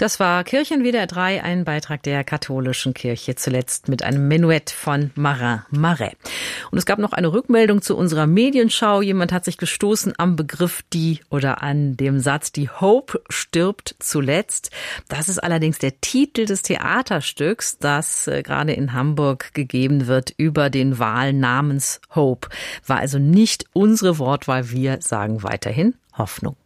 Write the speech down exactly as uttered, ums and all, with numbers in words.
Das war Kirchen W D R drei, ein Beitrag der katholischen Kirche, zuletzt mit einem Menuett von Marin Marais. Und es gab noch eine Rückmeldung zu unserer Medienschau. Jemand hat sich gestoßen am Begriff die oder an dem Satz, die Hope stirbt zuletzt. Das ist allerdings der Titel des Theaterstücks, das äh, gerade in Hamburg gegeben wird über den Wal namens Hope. War also nicht unsere Wortwahl. Wir sagen weiterhin Hoffnung.